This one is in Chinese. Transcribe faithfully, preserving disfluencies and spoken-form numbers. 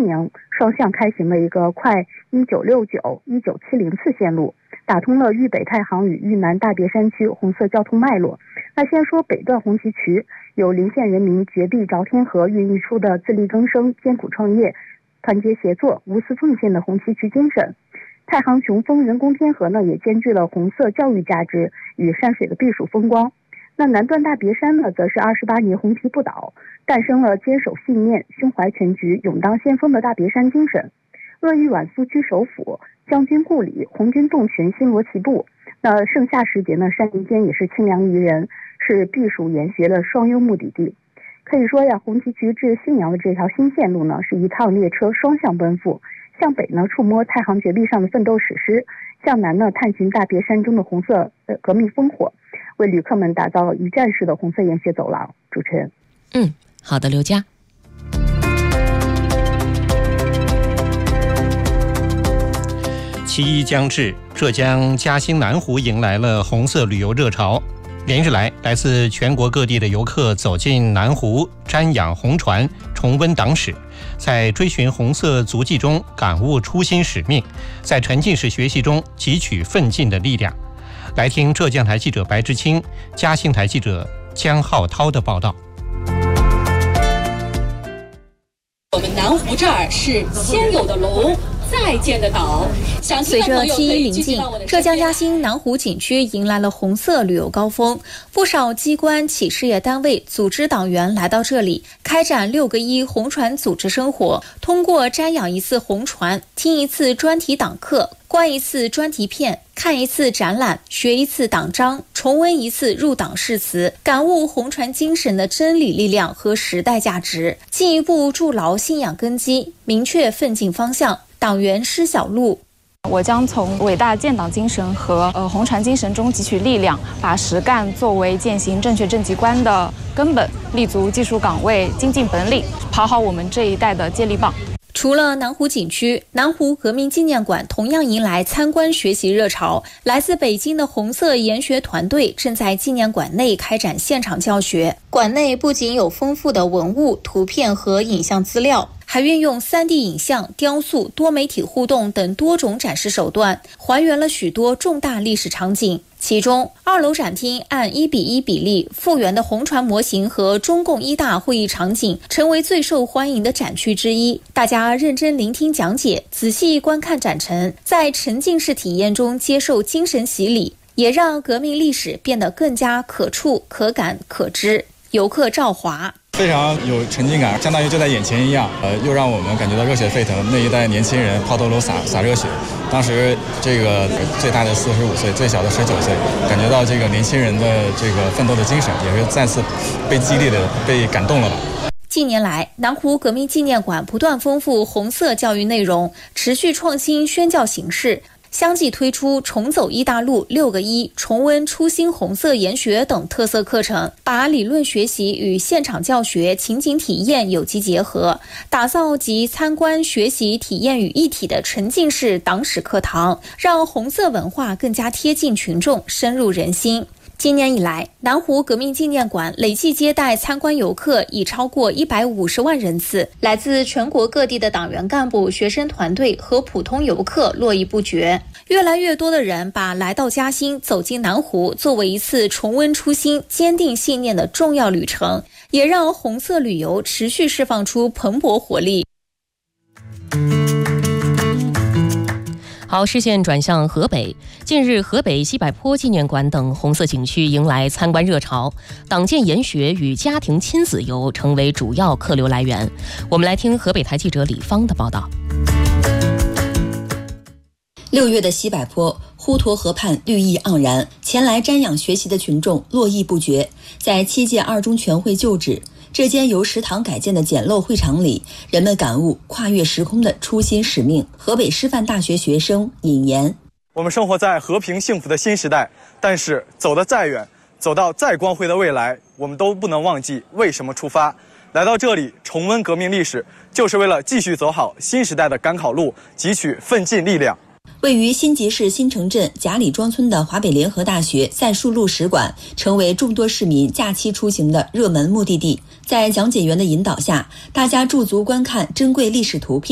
四年双向开行了一个快一九六九、一九七零次线路，打通了豫北太行与豫南大别山区红色交通脉络。那先说北段红旗渠，有邻县人民绝壁着天河孕育出的自力更生、艰苦创业、团结协作、无私奉献的红旗渠精神。太行雄风人工天河呢，也兼具了红色教育价值与山水的避暑风光。那南段大别山呢，则是二十八年红旗不倒，诞生了坚守信念、胸怀全局、勇当先锋的大别山精神。鄂豫皖苏区首府，将军故里，红军洞群，新罗旗部。那盛夏时节呢，山林间也是清凉宜人，是避暑研学的双优目的地。可以说呀，红旗渠至信阳的这条新线路呢，是一趟列车双向奔赴，向北呢触摸太行绝壁上的奋斗史诗，向南呢探寻大别山中的红色呃革命烽火，为旅客们打造一站式的红色研学走廊。主持人， 嗯，好的，刘佳。 七一将至，浙江嘉兴南湖迎来了红色旅游热潮。连日来，来自全国各地的游客走进南湖，瞻仰红船，重温党史，在追寻红色足迹中感悟初心使命，在沉浸式学习中汲取奋进的力量。来听浙江台记者白志清、嘉兴台记者江浩涛的报道。 我们南湖这儿是先有的龙，再建的岛。 随着七一临近，浙江嘉兴南湖景区迎来了红色旅游高峰，不少机关企事业单位组织党员来到这里，开展六个一红船组织生活，通过瞻仰一次红船，听一次专题党课，观一次专题片，看一次展览，学一次党章，重温一次入党誓词，感悟红船精神的真理力量和时代价值，进一步筑牢信仰根基，明确奋进方向。党员施小璐， 我将从伟大建党精神和呃红船精神中汲取力量，把实干作为践行正确政绩观的根本，立足技术岗位，精进本领，跑好我们这一代的接力棒。 除了南湖景区，南湖革命纪念馆同样迎来参观学习热潮。来自北京的红色研学团队正在纪念馆内开展现场教学。馆内不仅有丰富的文物、图片和影像资料，还运用 三 D 影像、雕塑、多媒体互动等多种展示手段，还原了许多重大历史场景。其中，二楼展厅按一比一比例复原的红船模型和中共一大会议场景，成为最受欢迎的展区之一。大家认真聆听讲解，仔细观看展陈，在沉浸式体验中接受精神洗礼，也让革命历史变得更加可触、可感、可知。游客赵华。 非常有沉浸感，相当于就在眼前一样，呃，又让我们感觉到热血沸腾。那一代年轻人抛头颅洒洒热血，当时这个最大的四十五岁，最小的十九岁，感觉到这个年轻人的这个奋斗的精神，也是再次被激励的、被感动了吧。 近年来，南湖革命纪念馆不断丰富红色教育内容，持续创新宣教形式。相继推出重走一大路、六个一、重温初心红色研学等特色课程，把理论学习与现场教学、情景体验有机结合，打造集参观、学习、体验于一体的沉浸式党史课堂，让红色文化更加贴近群众、深入人心。今年以来，南湖革命纪念馆累计接待参观游客已超过一百五十万人次，来自全国各地的党员干部、学生团队和普通游客络绎不绝。越来越多的人把来到嘉兴、走进南湖作为一次重温初心、坚定信念的重要旅程，也让红色旅游持续释放出蓬勃活力。 好，视线转向河北。近日，河北西柏坡纪念馆等红色景区迎来参观热潮，党建研学与家庭亲子游成为主要客流来源。我们来听河北台记者李芳的报道。 六月的西柏坡，滹沱河畔绿意盎然，前来瞻仰学习的群众络绎不绝。在七届二中全会旧址，这间由食堂改建的简陋会场里，人们感悟跨越时空的初心使命。河北师范大学学生尹岩： 我们生活在和平幸福的新时代，但是走得再远，走到再光辉的未来，我们都不能忘记为什么出发。来到这里重温革命历史，就是为了继续走好新时代的赶考路，汲取奋进力量。 位于新集市新城镇贾里庄村的华北联合大学赛树路使馆，成为众多市民假期出行的热门目的地。在讲解员的引导下，大家驻足观看珍贵历史图片。